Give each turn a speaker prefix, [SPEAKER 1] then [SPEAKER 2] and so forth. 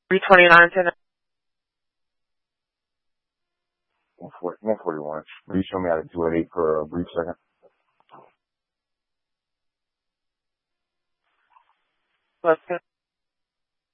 [SPEAKER 1] 329 to
[SPEAKER 2] 141. Will you show me how to 288 for a brief second?
[SPEAKER 1] Weston.